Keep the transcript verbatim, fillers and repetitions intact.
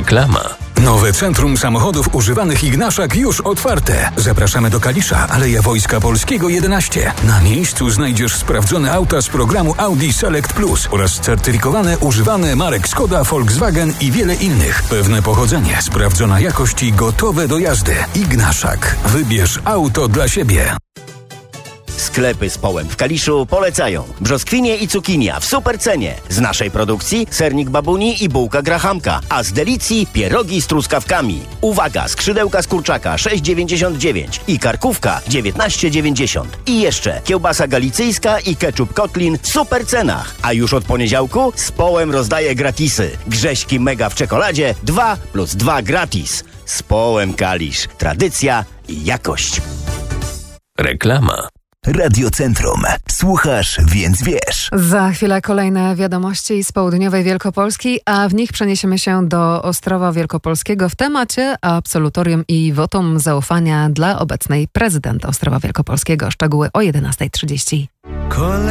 Reklama. Nowe Centrum Samochodów Używanych Ignaszak już otwarte. Zapraszamy do Kalisza, Aleja Wojska Polskiego jedenaście. Na miejscu znajdziesz sprawdzone auta z programu Audi Select Plus oraz certyfikowane używane marek Skoda, Volkswagen i wiele innych. Pewne pochodzenie, sprawdzona jakość i gotowe do jazdy. Ignaszak. Wybierz auto dla siebie. Sklepy z Połem w Kaliszu polecają brzoskwinie i cukinia w super cenie. Z naszej produkcji sernik babuni i bułka grahamka, a z Delicji pierogi z truskawkami. Uwaga, skrzydełka z kurczaka sześć dziewięćdziesiąt dziewięć i karkówka dziewiętnaście dziewięćdziesiąt. I jeszcze kiełbasa galicyjska i ketchup Kotlin w super cenach. A już od poniedziałku z Połem rozdaje gratisy. Grześki mega w czekoladzie dwa plus dwa gratis. Z Połem Kalisz. Tradycja i jakość. Reklama. Radiocentrum. Słuchasz, więc wiesz. Za chwilę kolejne wiadomości z południowej Wielkopolski, a w nich przeniesiemy się do Ostrowa Wielkopolskiego w temacie absolutorium i wotum zaufania dla obecnej prezydent Ostrowa Wielkopolskiego. Szczegóły o jedenasta trzydzieści.